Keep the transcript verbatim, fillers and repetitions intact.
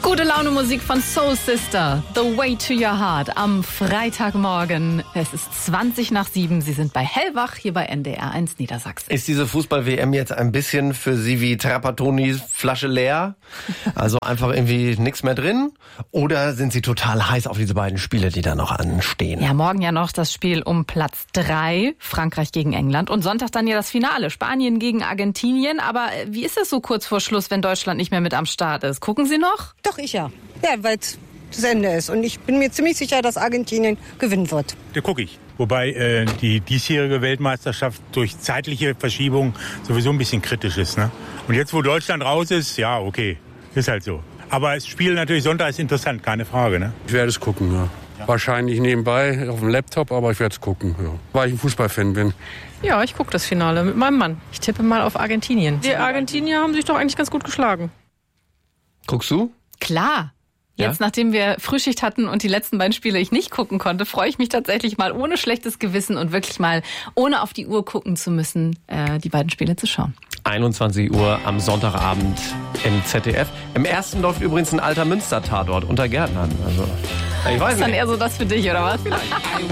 Gute Laune Musik von Soul Sister, The Way to Your Heart am Freitagmorgen. Es ist zwanzig nach sieben. Sie sind bei Hellwach hier bei N D R eins Niedersachsen. Ist diese Fußball-W M jetzt ein bisschen für Sie wie Trapattoni Flasche leer? Also einfach irgendwie nichts mehr drin? Oder sind Sie total heiß auf diese beiden Spiele, die da noch anstehen? Ja, morgen ja noch das Spiel um Platz drei, Frankreich gegen England. Und Sonntag dann ja das Finale, Spanien gegen Argentinien. Aber wie ist es so kurz vor Schluss, wenn Deutschland nicht mehr mit am Start ist? Gucken Sie noch? Doch, ich ja. Ja, weil es das Ende ist. Und ich bin mir ziemlich sicher, dass Argentinien gewinnen wird. Da gucke ich. Wobei äh, die diesjährige Weltmeisterschaft durch zeitliche Verschiebung sowieso ein bisschen kritisch ist. Ne? Und jetzt, wo Deutschland raus ist, ja, okay, ist halt so. Aber das Spiel natürlich Sonntag ist interessant, keine Frage. Ne? Ich werde es gucken, ja. Ja. Wahrscheinlich nebenbei auf dem Laptop, aber ich werde es gucken, ja. Weil ich ein Fußballfan bin. Ja, ich gucke das Finale mit meinem Mann. Ich tippe mal auf Argentinien. Die Argentinier haben sich doch eigentlich ganz gut geschlagen. Guckst du? Klar. Jetzt, ja? Nachdem wir Frühschicht hatten und die letzten beiden Spiele ich nicht gucken konnte, freue ich mich tatsächlich mal ohne schlechtes Gewissen und wirklich mal ohne auf die Uhr gucken zu müssen, äh, die beiden Spiele zu schauen. einundzwanzig Uhr am Sonntagabend im Z D F. Im ersten läuft übrigens ein alter Münster-Tatort unter Gärtnern. Also, ich weiß ist dann nicht. eher so das für dich, oder was?